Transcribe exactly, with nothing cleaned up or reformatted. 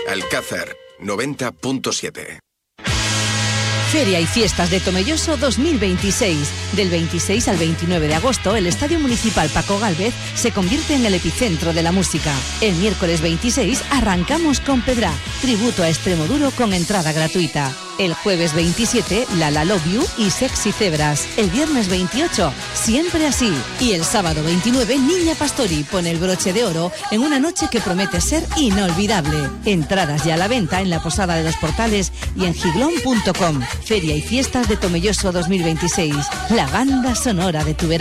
Alcázar noventa punto siete. Feria y Fiestas de Tomelloso dos mil veintiséis. Del veintiséis al veintinueve de agosto, el Estadio Municipal Paco Gálvez se convierte en el epicentro de la música. El miércoles veintiséis arrancamos con Pedrá, tributo a Extremoduro con entrada gratuita. El jueves veintisiete, Lala Love You y Sexy Cebras. El viernes veintiocho, Siempre Así. Y el sábado veintinueve, Niña Pastori pone el broche de oro en una noche que promete ser inolvidable. Entradas ya a la venta en la Posada de los Portales y en giglón punto com. Feria y Fiestas de Tomelloso dos mil veintiséis. La banda sonora de tu verano.